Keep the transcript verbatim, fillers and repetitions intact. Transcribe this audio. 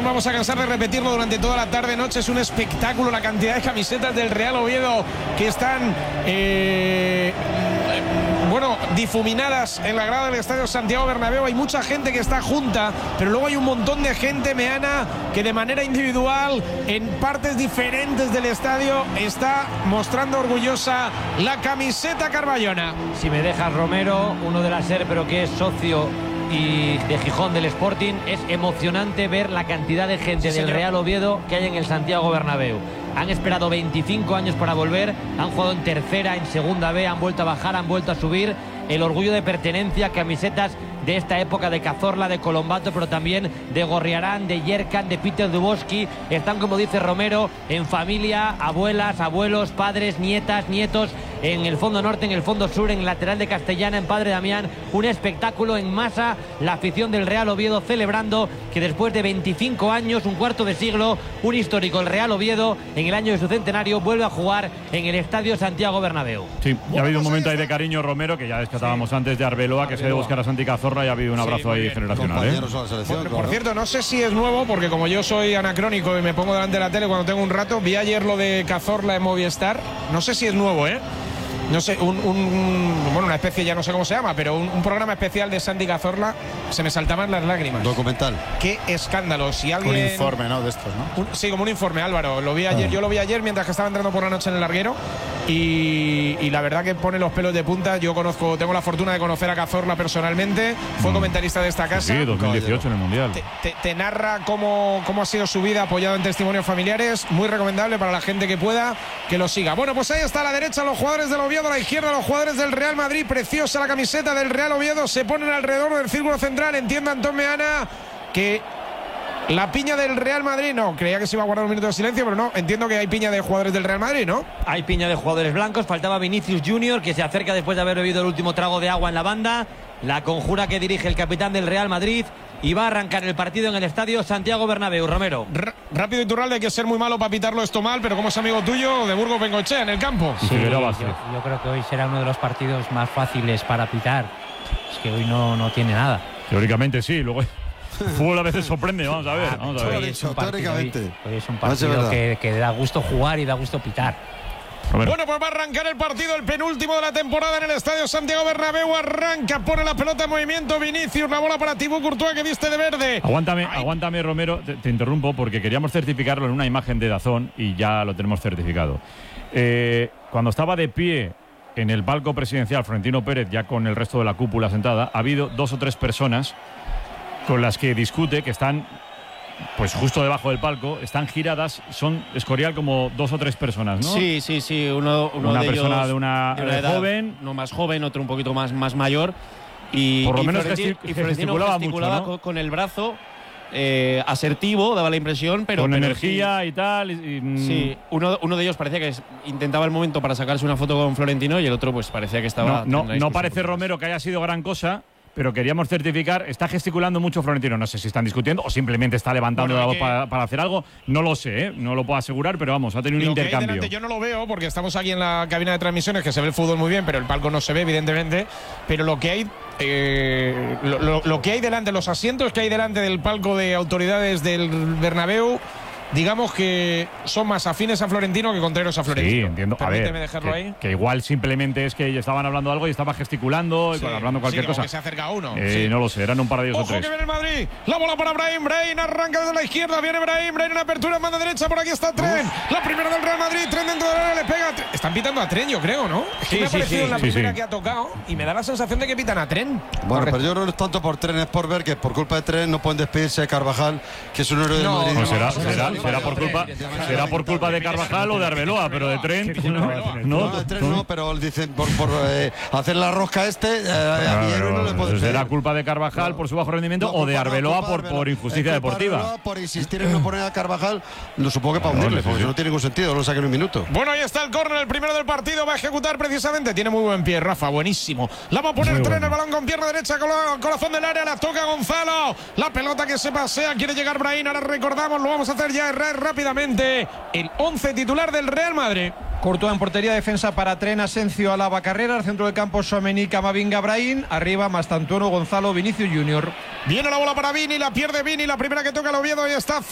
nos vamos a cansar de repetirlo durante toda la tarde-noche. Es un espectáculo la cantidad de camisetas del Real Oviedo que están eh, bueno, difuminadas en la grada del Estadio Santiago Bernabéu. Hay mucha gente que está junta, pero luego hay un montón de gente, Meana, que de manera individual, en partes diferentes del estadio, está mostrando orgullosa la camiseta carballona. Si me dejas, Romero, uno de la SER, pero que es socio y de Gijón del Sporting, es emocionante ver la cantidad de gente sí, del Real Oviedo que hay en el Santiago Bernabéu. Han esperado veinticinco años para volver, han jugado en tercera, en segunda B, han vuelto a bajar, han vuelto a subir. El orgullo de pertenencia, camisetas de esta época de Cazorla, de Colombato, pero también de Gorriarán, de Yerkan, de Peter Dubowski. Están, como dice Romero, en familia, abuelas, abuelos, padres, nietas, nietos, en el fondo norte, en el fondo sur, en el lateral de Castellana, en Padre Damián. Un espectáculo en masa, la afición del Real Oviedo celebrando que después de veinticinco años, un cuarto de siglo, un histórico, el Real Oviedo, en el año de su centenario, vuelve a jugar en el Estadio Santiago Bernabéu. Sí, ya ha habido un momento ahí de cariño, Romero, que ya descartábamos sí. antes, de Arbeloa, que se debe buscar a Santi Cazorla, y ha habido un abrazo sí, ahí generacional. ¿eh? Por, por cierto, no sé si es nuevo, porque como yo soy anacrónico y me pongo delante de la tele cuando tengo un rato, vi ayer lo de Cazorla en Movistar. No sé si es nuevo, ¿eh? No sé, un, un, un, bueno, una especie, ya no sé cómo se llama, pero un, un programa especial de Santi Cazorla. Se me saltaban las lágrimas. Documental. Qué escándalo. Si alguien... Un informe, ¿no? De estos, ¿no? Un, sí, como un informe, Álvaro. Lo vi ayer, ah. Yo lo vi ayer mientras que estaba entrando por la noche en el larguero. Y, y la verdad que pone los pelos de punta. Yo conozco, tengo la fortuna de conocer a Cazorla personalmente. Fue mm. comentarista de esta casa. Sí, dos mil dieciocho en el Mundial. Te, te, te narra cómo, cómo ha sido su vida, apoyado en testimonios familiares. Muy recomendable para la gente que pueda que lo siga. Bueno, pues ahí está a la derecha los jugadores del Oviedo, a la izquierda los jugadores del Real Madrid. Preciosa la camiseta del Real Oviedo. Se ponen alrededor del círculo central. Entienda Antón Meana que la piña del Real Madrid, no, creía que se iba a guardar un minuto de silencio, pero no, entiendo que hay piña de jugadores del Real Madrid, ¿no? Hay piña de jugadores blancos. Faltaba Vinicius Junior, que se acerca después de haber bebido el último trago de agua en la banda. La conjura que dirige el capitán del Real Madrid. Y va a arrancar el partido en el Estadio Santiago Bernabéu. Romero. R Rápido y Turralde, hay que ser muy malo para pitarlo esto mal, pero como es amigo tuyo, de Burgos Bengoechea en el campo. Sí, yo, yo creo que hoy será uno de los partidos más fáciles para pitar. Es que hoy no, no tiene nada. Teóricamente sí, luego fútbol a veces sorprende, vamos a ver. Vamos a ver. Hoy es un partido, hoy, hoy es un partido que, que da gusto jugar y da gusto pitar. Bueno, pues va a arrancar el partido, el penúltimo de la temporada en el Estadio Santiago Bernabéu. Arranca, pone la pelota en movimiento Vinicius, la bola para Thibaut Courtois, que viste de verde. Aguántame, Ay. aguántame Romero, te, te interrumpo porque queríamos certificarlo en una imagen de Dazón y ya lo tenemos certificado. Eh, cuando estaba de pie en el palco presidencial Florentino Pérez, ya con el resto de la cúpula sentada, ha habido dos o tres personas con las que discute, que están pues justo debajo del palco, están giradas, son Escorial como dos o tres personas, ¿no? Sí, sí, sí, uno, uno una de persona ellos de una, de una edad joven, uno más joven, otro un poquito más, más mayor, y por lo y menos Florentino, gestic y Florentino gesticulaba, gesticulaba mucho, ¿no? con, con el brazo eh, asertivo, daba la impresión, pero con pero energía sí, y tal. Y, y, sí, uno, uno de ellos parecía que intentaba el momento para sacarse una foto con Florentino y el otro pues parecía que estaba. No, no, no parece, Romero, que haya sido gran cosa, pero queríamos certificar. Está gesticulando mucho Florentino. No sé si están discutiendo o simplemente está levantando bueno, la voz para, para hacer algo. No lo sé, ¿eh? No lo puedo asegurar, pero vamos, ha tenido un lo intercambio. Que hay delante, yo no lo veo porque estamos aquí en la cabina de transmisiones, que se ve el fútbol muy bien, pero el palco no se ve, evidentemente. Pero lo que hay, eh, lo, lo, lo que hay delante, los asientos que hay delante del palco de autoridades del Bernabéu, digamos que son más afines a Florentino que contrarios a Florentino. Sí, entiendo. Permíteme a ver, dejarlo que, ahí. Que igual simplemente es que estaban hablando algo y estaba gesticulando, sí, y hablando cualquier sí, cosa. Que se acerca uno. Eh, sí. No lo sé, eran un par de ellos Ojo o tres. Que viene el Madrid. La bola para Brahim. Brahim arranca desde la izquierda. Viene Brahim. Brahim en apertura en mano derecha. Por aquí está Tren. Uf. La primera del Real Madrid. Tren dentro del área le pega. Están pitando a Tren, yo creo, ¿no? Es que sí, me ha sí, parecido sí, en la sí, primera sí. que ha tocado y me da la sensación de que pitan a Tren. Bueno, Correcto. pero yo creo que no es tanto por Tren, es por ver que por culpa de Tren no pueden despedirse de Carvajal, que es un héroe del No, Madrid. No, no, será, no, será, no, será no, por culpa, será por culpa de Carvajal o de Arbeloa, pero de Tren no, no, no, de Tren no, pero dicen por, por eh, hacer la rosca este, eh, a Villero no le puede. ¿Será culpa de Carvajal no, por su bajo rendimiento no, o de Arbeloa no, por, Arbeloa. por injusticia deportiva? Arbeloa por insistir en no poner a Carvajal, lo supongo que para hundirle, no, porque sí. no tiene ningún sentido, no lo saquen un minuto. Bueno, ahí está el córner, el primero del partido, va a ejecutar precisamente, tiene muy buen pie, Rafa, buenísimo. La va a poner Tren, bueno. El balón con pierna derecha, con la, corazón del área, la toca Gonzalo, la pelota que se pasea, quiere llegar Brahim, ahora recordamos, lo vamos a hacer ya rápidamente, el once titular del Real Madrid. Courtois en portería, defensa para Tren, Asencio, Alaba, Carrera, al centro del campo Tchouaméni, Camavinga, Brahim, arriba Mastantuono, Gonzalo, Vinicius Junior. Viene la bola para Vini, la pierde Vini, la primera que toca el Oviedo y está